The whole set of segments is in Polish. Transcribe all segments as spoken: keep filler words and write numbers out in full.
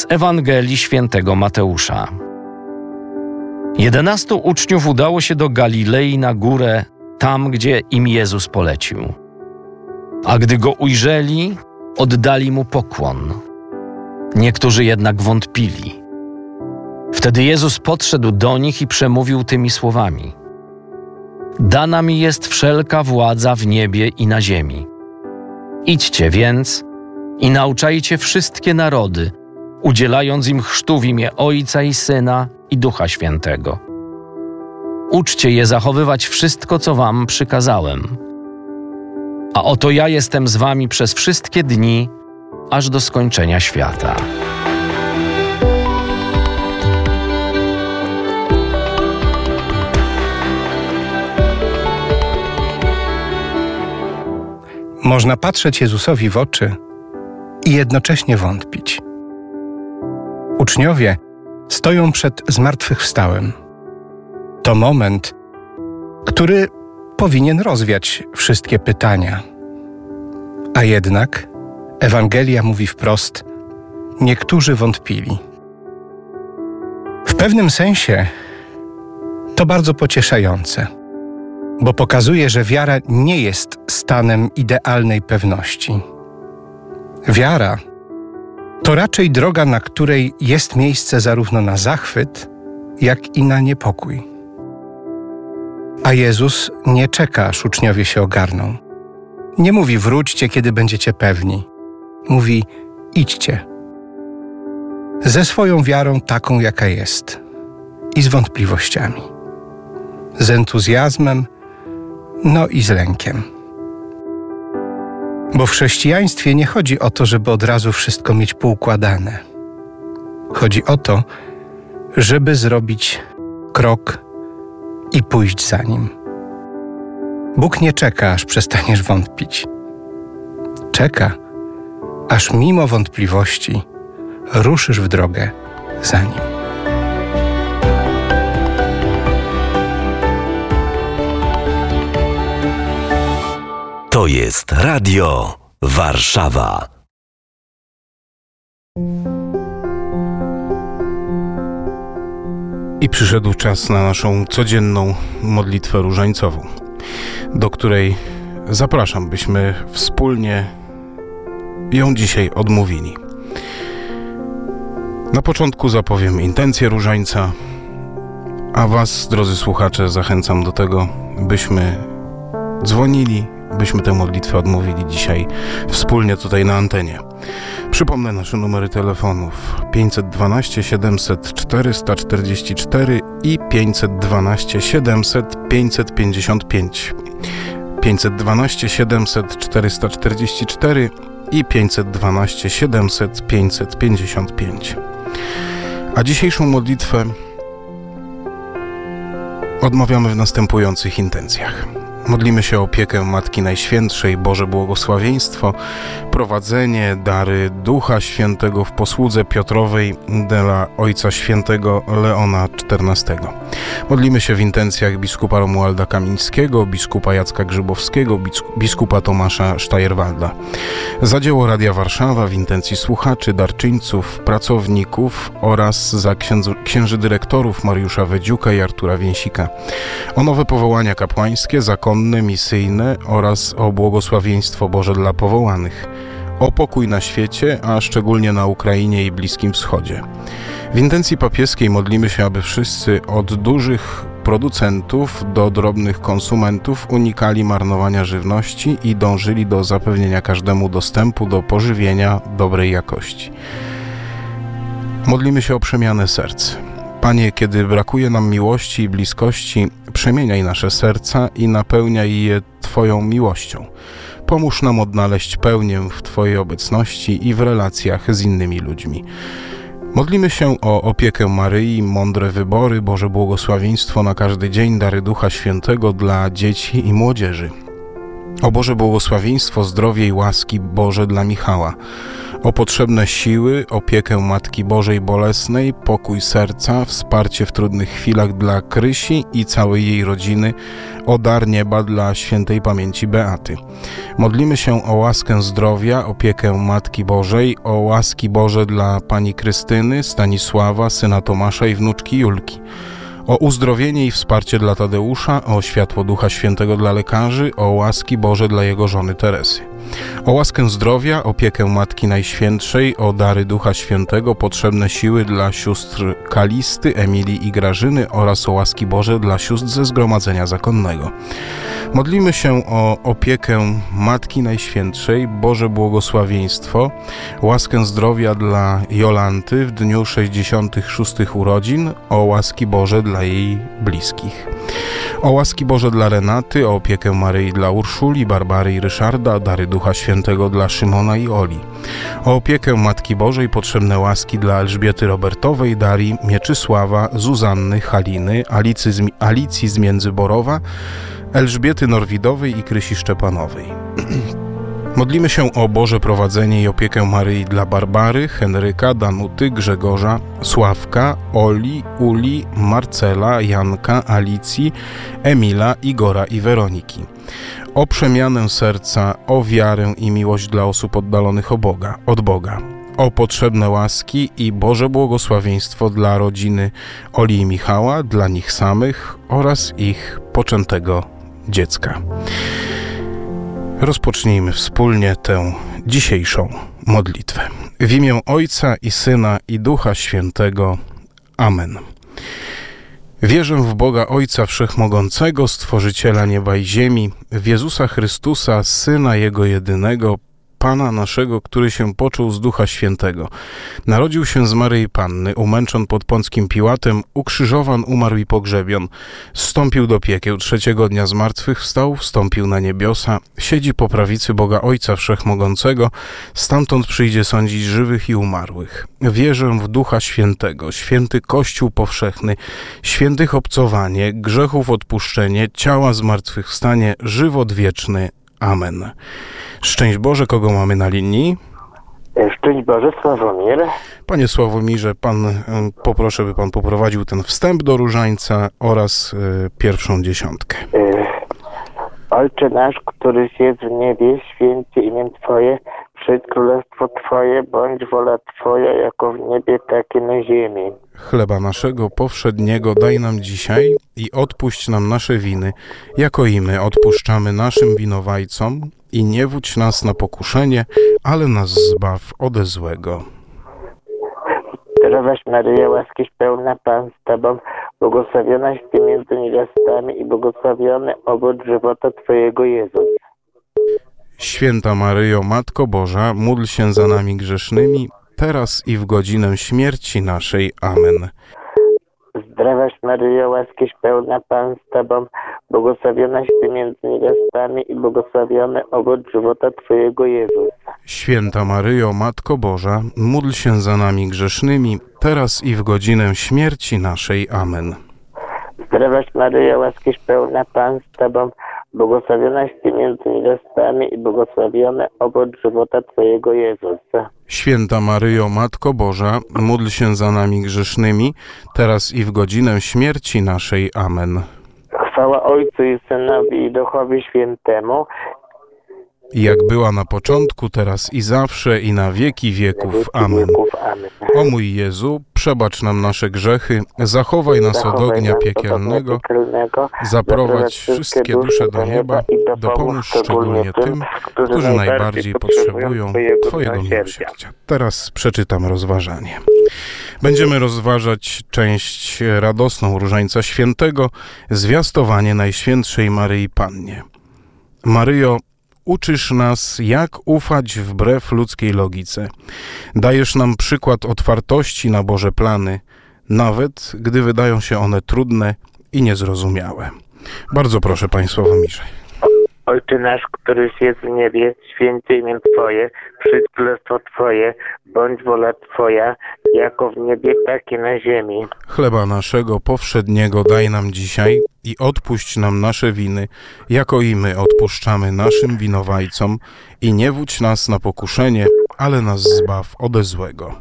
Z Ewangelii Świętego Mateusza. Jedenastu uczniów udało się do Galilei na górę, tam, gdzie im Jezus polecił. A gdy Go ujrzeli, oddali Mu pokłon. Niektórzy jednak wątpili. Wtedy Jezus podszedł do nich i przemówił tymi słowami: Dana mi jest wszelka władza w niebie i na ziemi. Idźcie więc i nauczajcie wszystkie narody, udzielając im chrztu w imię Ojca i Syna i Ducha Świętego. Uczcie je zachowywać wszystko, co wam przykazałem. A oto ja jestem z wami przez wszystkie dni, aż do skończenia świata. Można patrzeć Jezusowi w oczy i jednocześnie wątpić. Uczniowie stoją przed zmartwychwstałym. To moment, który powinien rozwiać wszystkie pytania. A jednak Ewangelia mówi wprost: niektórzy wątpili. W pewnym sensie to bardzo pocieszające, bo pokazuje, że wiara nie jest stanem idealnej pewności. Wiara to raczej droga, na której jest miejsce zarówno na zachwyt, jak i na niepokój. A Jezus nie czeka, aż uczniowie się ogarną. Nie mówi: wróćcie, kiedy będziecie pewni. Mówi: idźcie. Ze swoją wiarą taką, jaka jest. I z wątpliwościami. Z entuzjazmem, no i z lękiem. Bo w chrześcijaństwie nie chodzi o to, żeby od razu wszystko mieć poukładane. Chodzi o to, żeby zrobić krok i pójść za nim. Bóg nie czeka, aż przestaniesz wątpić. Czeka, aż mimo wątpliwości ruszysz w drogę za nim. To jest Radio Warszawa. I przyszedł czas na naszą codzienną modlitwę różańcową, do której zapraszam, byśmy wspólnie ją dzisiaj odmówili. Na początku zapowiem intencję różańca, a was, drodzy słuchacze, zachęcam do tego, byśmy dzwonili, byśmy tę modlitwę odmówili dzisiaj wspólnie tutaj na antenie. Przypomnę nasze numery telefonów: pięćset dwanaście siedemset czterysta czterdzieści cztery i pięćset dwanaście siedemset pięćset pięćdziesiąt pięć. pięćset dwanaście siedemset czterysta czterdzieści cztery i pięćset dwanaście siedemset pięćset pięćdziesiąt pięć. A dzisiejszą modlitwę odmawiamy w następujących intencjach. Modlimy się o opiekę Matki Najświętszej, Boże błogosławieństwo, prowadzenie, dary Ducha Świętego w posłudze Piotrowej dla Ojca Świętego Leona czternastego. Modlimy się w intencjach biskupa Romualda Kamińskiego, biskupa Jacka Grzybowskiego, biskupa Tomasza Sztajerwalda. Za dzieło Radia Warszawa w intencji słuchaczy, darczyńców, pracowników oraz za księdzu, księży dyrektorów Mariusza Wedziuka i Artura Więsika. O nowe powołania kapłańskie, zakonne, misyjne oraz o błogosławieństwo Boże dla powołanych. O pokój na świecie, a szczególnie na Ukrainie i Bliskim Wschodzie. W intencji papieskiej modlimy się, aby wszyscy od dużych producentów do drobnych konsumentów unikali marnowania żywności i dążyli do zapewnienia każdemu dostępu do pożywienia dobrej jakości. Modlimy się o przemianę serc. Panie, kiedy brakuje nam miłości i bliskości, przemieniaj nasze serca i napełniaj je Twoją miłością. Pomóż nam odnaleźć pełnię w Twojej obecności i w relacjach z innymi ludźmi. Modlimy się o opiekę Maryi, mądre wybory, Boże błogosławieństwo na każdy dzień, dary Ducha Świętego dla dzieci i młodzieży. O Boże błogosławieństwo, zdrowie i łaski Boże dla Michała. o potrzebne siły, opiekę Matki Bożej Bolesnej, pokój serca, wsparcie w trudnych chwilach dla Krysi i całej jej rodziny, o dar nieba dla świętej pamięci Beaty. Modlimy się o łaskę zdrowia, opiekę Matki Bożej, o łaski Boże dla pani Krystyny, Stanisława, syna Tomasza i wnuczki Julki. O uzdrowienie i wsparcie dla Tadeusza, o światło Ducha Świętego dla lekarzy, o łaski Boże dla jego żony Teresy. O łaskę zdrowia, opiekę Matki Najświętszej, o dary Ducha Świętego, potrzebne siły dla sióstr Kalisty, Emilii i Grażyny oraz o łaski Boże dla sióstr ze Zgromadzenia Zakonnego. Modlimy się o opiekę Matki Najświętszej, Boże błogosławieństwo, łaskę zdrowia dla Jolanty w dniu sześćdziesiątych szóstych urodzin, o łaski Boże dla jej bliskich. O łaski Boże dla Renaty, o opiekę Maryi dla Urszuli, Barbary i Ryszarda, dary Ducha Świętego dla Szymona i Oli. O opiekę Matki Bożej, potrzebne łaski dla Elżbiety Robertowej, Darii Mieczysława, Zuzanny, Haliny, Alicy z, Alicji z Międzyborowa, Elżbiety Norwidowej i Krysi Szczepanowej. Modlimy się o Boże prowadzenie i opiekę Maryi dla Barbary, Henryka, Danuty, Grzegorza, Sławka, Oli, Uli, Marcela, Janka, Alicji, Emila, Igora i Weroniki. O przemianę serca, o wiarę i miłość dla osób oddalonych od Boga, od Boga. O potrzebne łaski i Boże błogosławieństwo dla rodziny Oli i Michała, dla nich samych oraz ich poczętego dziecka. Rozpocznijmy wspólnie tę dzisiejszą modlitwę. W imię Ojca i Syna i Ducha Świętego. Amen. Wierzę w Boga Ojca Wszechmogącego, Stworzyciela nieba i ziemi, w Jezusa Chrystusa, Syna Jego jedynego, Pana naszego, który się począł z Ducha Świętego. Narodził się z Maryi Panny, umęczon pod Pąckim Piłatem, ukrzyżowan, umarł i pogrzebion. Zstąpił do piekieł, trzeciego dnia zmartwychwstał, wstąpił na niebiosa, siedzi po prawicy Boga Ojca Wszechmogącego, stamtąd przyjdzie sądzić żywych i umarłych. Wierzę w Ducha Świętego, święty Kościół powszechny, świętych obcowanie, grzechów odpuszczenie, ciała zmartwychwstanie, żywot wieczny. Amen. Szczęść Boże, kogo mamy na linii? Szczęść Boże, Sławomir. Panie Sławomirze, pan, poproszę, by pan poprowadził ten wstęp do Różańca oraz y, pierwszą dziesiątkę. Ojcze nasz, któryś jest w niebie, święcie imię Twoje, przyjdź królestwo Twoje, bądź wola Twoja, jako w niebie, tak i na ziemi. Chleba naszego powszedniego daj nam dzisiaj i odpuść nam nasze winy, jako i my odpuszczamy naszym winowajcom, i nie wódź nas na pokuszenie, ale nas zbaw ode złego. Zdrowaś Maryjo, łaskiś pełna, Pan z Tobą, błogosławionaś Ty między niewiastami i błogosławiony owoc żywota Twojego, Jezus. Święta Maryjo, Matko Boża, módl się za nami grzesznymi, teraz i w godzinę śmierci naszej. Amen. Zdrowaś Maryjo, łaskiś pełna, Pan z Tobą, błogosławionaś Ty między niewiastami i błogosławiony owoc żywota Twojego, Jezus. Święta Maryjo, Matko Boża, módl się za nami grzesznymi, teraz i w godzinę śmierci naszej. Amen. Zdrowaś Maryjo, łaskiś pełna, Pan z Tobą, błogosławionaś Ty między niewiastami i błogosławiony owoc żywota Twojego, Jezus. Święta Maryjo, Matko Boża, módl się za nami grzesznymi, teraz i w godzinę śmierci naszej. Amen. Chwała Ojcu i Synowi i Duchowi Świętemu, jak była na początku, teraz i zawsze, i na wieki wieków. Amen. O mój Jezu, przebacz nam nasze grzechy, zachowaj nas od ognia piekielnego, zaprowadź wszystkie dusze do nieba, dopomóż szczególnie tym, którzy najbardziej potrzebują Twojego miłosierdzia. Teraz przeczytam rozważanie. Będziemy rozważać część radosną Różańca Świętego, zwiastowanie Najświętszej Maryi Pannie. Maryjo, uczysz nas, jak ufać wbrew ludzkiej logice. Dajesz nam przykład otwartości na Boże plany, nawet gdy wydają się one trudne i niezrozumiałe. Bardzo proszę, Panie Sławomirze. Ojcze nasz, któryś jest w niebie, święcie imię Twoje, przyjdź królestwo Twoje, bądź wola Twoja, jako w niebie, tak i na ziemi. Chleba naszego powszedniego daj nam dzisiaj i odpuść nam nasze winy, jako i my odpuszczamy naszym winowajcom, i nie wódź nas na pokuszenie, ale nas zbaw ode złego.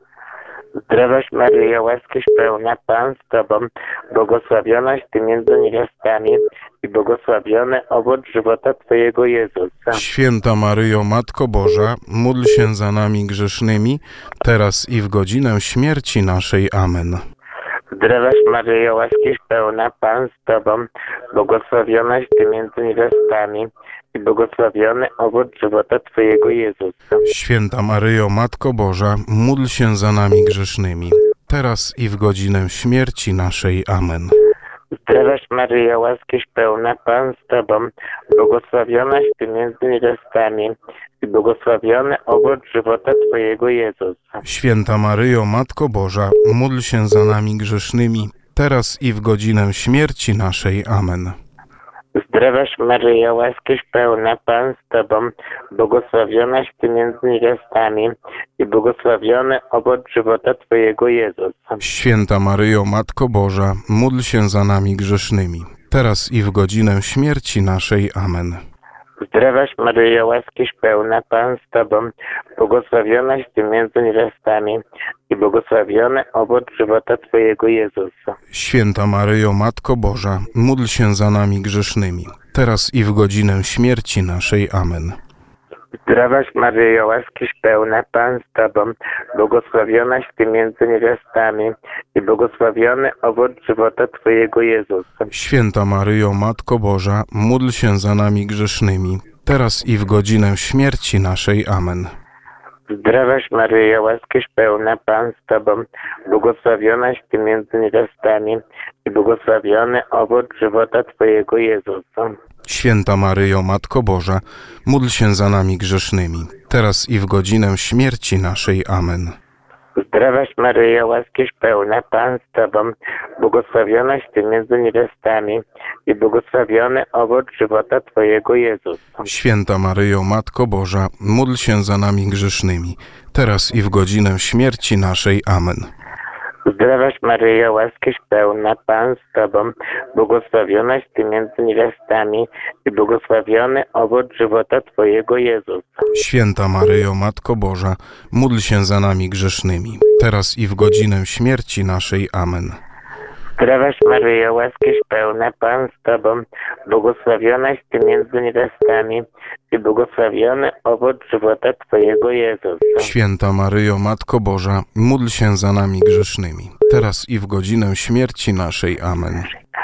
Zdrowaś Maryjo, łaskiś pełna, Pan z Tobą, błogosławionaś Ty między niewiastami i błogosławiony owoc żywota Twojego Jezusa. Święta Maryjo, Matko Boża, módl się za nami grzesznymi, teraz i w godzinę śmierci naszej. Amen. Zdrowaś Maryjo, łaskiś pełna, Pan z Tobą, błogosławionaś Ty między niewiastami i błogosławiony owoc żywota Twojego Jezusa. Święta Maryjo, Matko Boża, módl się za nami grzesznymi, teraz i w godzinę śmierci naszej. Amen. Zdrowaś Maryjo, łaskiś pełna, Pan z Tobą, błogosławionaś Ty między niewiastami i błogosławiony owoc żywota Twojego Jezusa. Święta Maryjo, Matko Boża, módl się za nami grzesznymi, teraz i w godzinę śmierci naszej. Amen. Zdrowaś Maryjo, łaskiś pełna, Pan z Tobą, błogosławionaś Ty między niewiastami i błogosławiony owoc żywota Twojego Jezusa. Święta Maryjo, Matko Boża, módl się za nami grzesznymi, teraz i w godzinę śmierci naszej. Amen. Zdrowaś Maryjo, łaskiś pełna, Pan z Tobą, błogosławionaś Ty między niewiastami i błogosławiony owoc żywota Twojego Jezusa. Święta Maryjo, Matko Boża, módl się za nami grzesznymi, teraz i w godzinę śmierci naszej. Amen. Zdrowaś Maryjo, łaskiś pełna, Pan z Tobą, błogosławionaś Ty między niewiastami i błogosławiony owoc żywota Twojego Jezusa. Święta Maryjo, Matko Boża, módl się za nami grzesznymi, teraz i w godzinę śmierci naszej. Amen. Zdrowaś Maryjo, łaskiś pełna, Pan z Tobą, błogosławionaś Ty między niewiastami i błogosławiony owoc żywota Twojego Jezusa. Święta Maryjo, Matko Boża, módl się za nami grzesznymi, teraz i w godzinę śmierci naszej. Amen. Zdrowaś Maryjo, łaskiś pełna, Pan z Tobą, błogosławionaś Ty między niewiastami i błogosławiony owoc żywota Twojego Jezusa. Święta Maryjo, Matko Boża, módl się za nami grzesznymi, teraz i w godzinę śmierci naszej. Amen. Zdrowaś Maryjo, łaskiś pełna, Pan z Tobą, błogosławionaś Ty między niewiastami i błogosławiony owoc żywota Twojego Jezusa. Święta Maryjo, Matko Boża, módl się za nami grzesznymi, teraz i w godzinę śmierci naszej. Amen. Zdrowaś Maryjo, łaskiś pełna, Pan z Tobą, błogosławionaś Ty między niewiastami i błogosławiony owoc żywota Twojego Jezusa. Święta Maryjo, Matko Boża, módl się za nami grzesznymi, teraz i w godzinę śmierci naszej. Amen.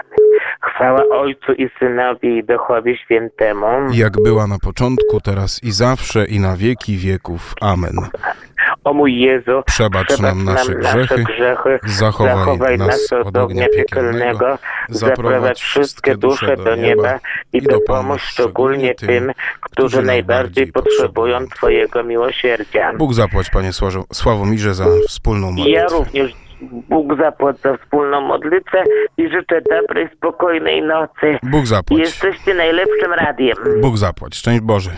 Chwała Ojcu i Synowi i Duchowi Świętemu, jak była na początku, teraz i zawsze, i na wieki wieków. Amen. O mój Jezu, przebacz nam nasze grzechy, grzechy zachowaj, zachowaj nas od ognia piekielnego, zaprowadź wszystkie dusze do nieba i dopomóż szczególnie tym, którzy najbardziej potrzebują Twojego miłosierdzia. Bóg zapłać, Panie Sławomirze, za wspólną modlitwę. Ja również Bóg zapłać za wspólną modlitwę i życzę dobrej, spokojnej nocy. Bóg zapłać. Jesteście najlepszym radiem. Bóg zapłać. Szczęść Boże.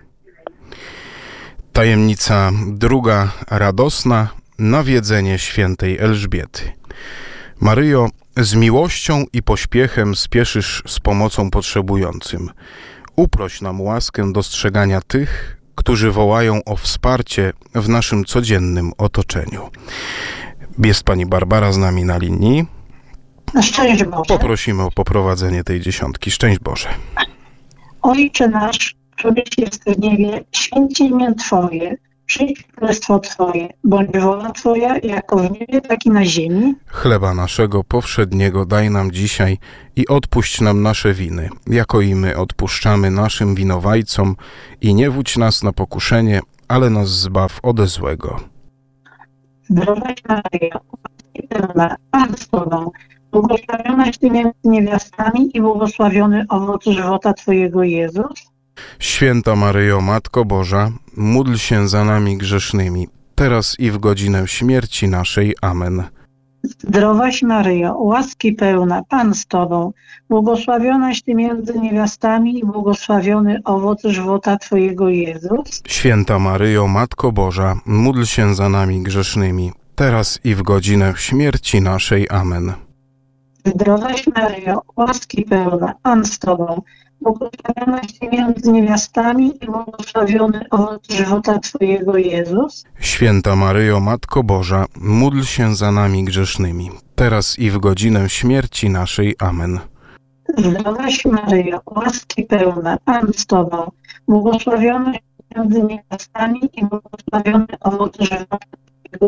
Tajemnica druga, radosna, nawiedzenie świętej Elżbiety. Maryjo, z miłością i pośpiechem spieszysz z pomocą potrzebującym. Uproś nam łaskę dostrzegania tych, którzy wołają o wsparcie w naszym codziennym otoczeniu. Jest pani Barbara z nami na linii. Szczęść Boże. Poprosimy o poprowadzenie tej dziesiątki. Szczęść Boże. Ojcze nasz, któryś jest w niebie, święć imię Twoje, przyjdź królestwo Twoje, bądź wola Twoja, jako w niebie, tak i na ziemi. Chleba naszego powszedniego daj nam dzisiaj i odpuść nam nasze winy, jako i my odpuszczamy naszym winowajcom, i nie wódź nas na pokuszenie, ale nas zbaw ode złego. Zdrowaś Maryjo, łaski pełna, Pan z Tobą, błogosławionaś Ty między niewiastami i błogosławiony owoc żywota Twojego Jezus. Święta Maryjo, Matko Boża, módl się za nami grzesznymi, teraz i w godzinę śmierci naszej. Amen. Zdrowaś Maryjo, łaski pełna, Pan z Tobą, błogosławionaś Ty między niewiastami i błogosławiony owoc żywota Twojego Jezus. Święta Maryjo, Matko Boża, módl się za nami grzesznymi, teraz i w godzinę śmierci naszej. Amen. Zdrowaś Maryjo, łaski pełna, Pan z Tobą, Błogosławionaś Ty między niewiastami i błogosławiony owoc żywota Twojego, Jezus. Święta Maryjo, Matko Boża, módl się za nami grzesznymi, teraz i w godzinę śmierci naszej. Amen. Zdrowaś Maryjo, łaski pełna, Pan z Tobą, błogosławionaś między niewiastami i błogosławiony owoc żywota Twojego.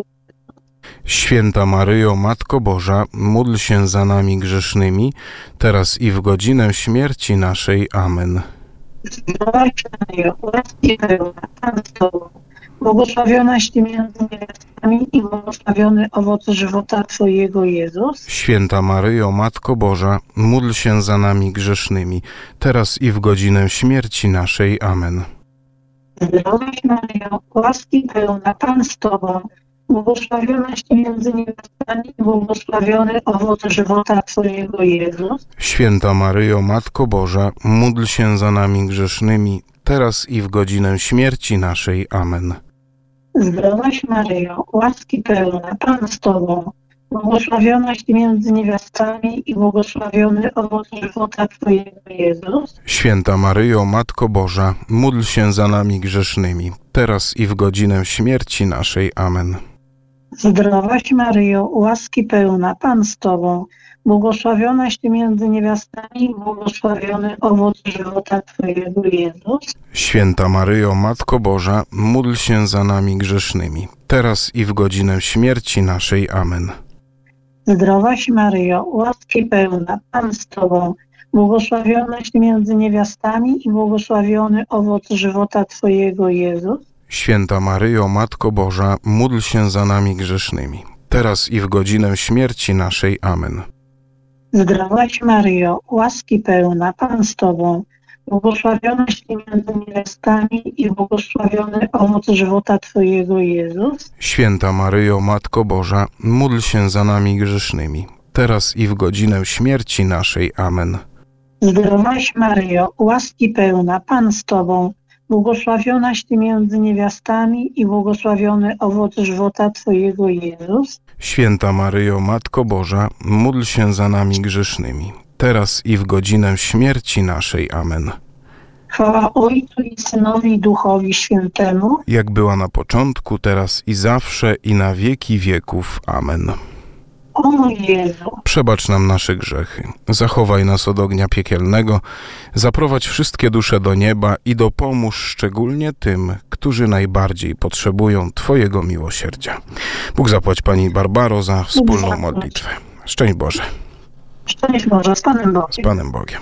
Święta Maryjo, Matko Boża, módl się za nami grzesznymi, teraz i w godzinę śmierci naszej. Amen. Zdrowaś Maryjo, łaski pełna, Pan z Tobą, błogosławionaś Ty między niewiastami i błogosławiony owoc żywota Twojego, Jezus. Święta Maryjo, Matko Boża, módl się za nami grzesznymi, teraz i w godzinę śmierci naszej. Amen. Zdrowaś Maryjo, łaski pełna, Pan z Tobą, błogosławionaś Ty między niewiastami i błogosławiony owoc żywota Twojego, Jezus. Święta Maryjo, Matko Boża, módl się za nami grzesznymi, teraz i w godzinę śmierci naszej. Amen. Zdrowaś Maryjo, łaski pełna, Pan z Tobą, błogosławionaś Ty między niewiastami i błogosławiony owoc żywota Twojego, Jezus. Święta Maryjo, Matko Boża, módl się za nami grzesznymi, teraz i w godzinę śmierci naszej. Amen. Zdrowaś Maryjo, łaski pełna, Pan z Tobą, błogosławionaś Ty między niewiastami i błogosławiony owoc żywota Twojego, Jezus. Święta Maryjo, Matko Boża, módl się za nami grzesznymi, teraz i w godzinę śmierci naszej. Amen. Zdrowaś Maryjo, łaski pełna, Pan z Tobą, błogosławionaś Ty między niewiastami i błogosławiony owoc żywota Twojego, Jezus. Święta Maryjo, Matko Boża, módl się za nami grzesznymi, teraz i w godzinę śmierci naszej. Amen. Zdrowaś Maryjo, łaski pełna, Pan z Tobą, błogosławionaś Ty między niewiastami i błogosławiony owoc żywota Twojego, Jezus. Święta Maryjo, Matko Boża, módl się za nami grzesznymi, teraz i w godzinę śmierci naszej. Amen. Zdrowaś Maryjo, łaski pełna, Pan z Tobą, błogosławionaś Ty między niewiastami i błogosławiony owoc żywota Twojego, Jezus. Święta Maryjo, Matko Boża, módl się za nami grzesznymi, teraz i w godzinę śmierci naszej. Amen. Chwała Ojcu i Synowi i Duchowi Świętemu, Jak była na początku, teraz i zawsze, i na wieki wieków. Amen. o mój Jezu. Przebacz nam nasze grzechy, zachowaj nas od ognia piekielnego, zaprowadź wszystkie dusze do nieba i dopomóż szczególnie tym, którzy najbardziej potrzebują Twojego miłosierdzia. Bóg zapłać Pani Barbaro za wspólną modlitwę. Szczęść Boże. Szczęść Boże, z Panem Bogiem. Z Panem Bogiem.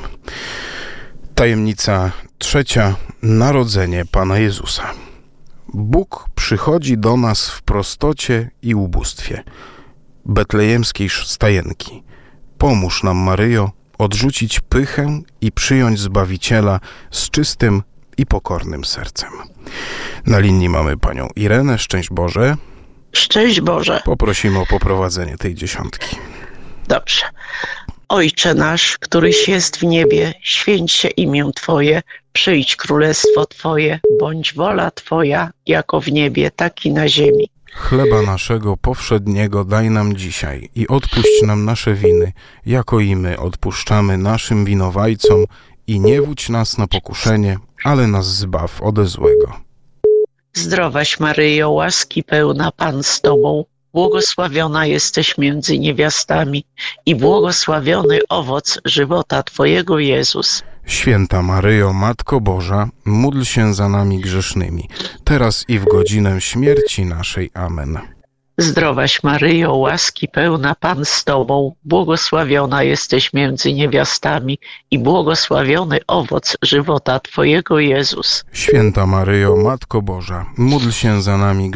Tajemnica trzecia. Narodzenie Pana Jezusa. Bóg przychodzi do nas w prostocie i ubóstwie betlejemskiej stajenki. Pomóż nam, Maryjo, odrzucić pychę i przyjąć Zbawiciela z czystym i pokornym sercem. Na linii mamy panią Irenę. Szczęść Boże. Szczęść Boże. Poprosimy o poprowadzenie tej dziesiątki. Dobrze. Ojcze nasz, któryś jest w niebie, święć się imię Twoje, przyjdź królestwo Twoje, bądź wola Twoja, jako w niebie, tak i na ziemi. Chleba naszego powszedniego daj nam dzisiaj i odpuść nam nasze winy, jako i my odpuszczamy naszym winowajcom, i nie wódź nas na pokuszenie, ale nas zbaw ode złego. Zdrowaś Maryjo, łaski pełna, Pan z Tobą, błogosławiona jesteś między niewiastami i błogosławiony owoc żywota Twojego, Jezus. Święta Maryjo, Matko Boża, módl się za nami grzesznymi, teraz i w godzinę śmierci naszej. Amen. Zdrowaś Maryjo, łaski pełna, Pan z Tobą, błogosławiona jesteś między niewiastami i błogosławiony owoc żywota Twojego, Jezus. Święta Maryjo, Matko Boża, módl się za nami